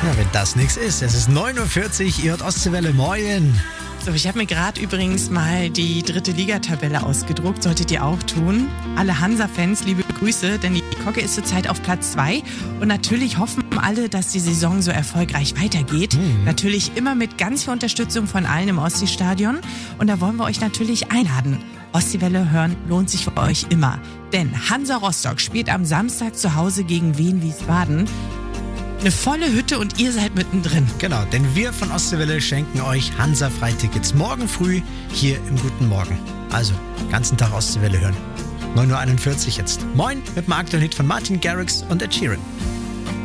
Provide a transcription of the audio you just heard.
Ja, wenn das nichts ist. Es ist 9.40 Uhr, ihr hört Ostseewelle, moin. So, ich habe mir gerade übrigens mal die 3. Liga-Tabelle ausgedruckt, solltet ihr auch tun. Alle Hansa-Fans, liebe Grüße, denn die Kocke ist zurzeit auf Platz 2. Und natürlich hoffen alle, dass die Saison so erfolgreich weitergeht. Natürlich immer mit ganz viel Unterstützung von allen im Ostseestadion. Und da wollen wir euch natürlich einladen. Ostseewelle hören lohnt sich für euch immer. Denn Hansa Rostock spielt am Samstag zu Hause gegen Wien Wiesbaden. Eine volle Hütte und ihr seid mittendrin. Genau, denn wir von Ostseewelle schenken euch Hansa-Freitickets morgen früh hier im Guten Morgen. Also, ganzen Tag Ostseewelle hören. 9.41 Uhr jetzt. Moin mit dem aktuellen Hit von Martin Garrix und Ed Sheeran.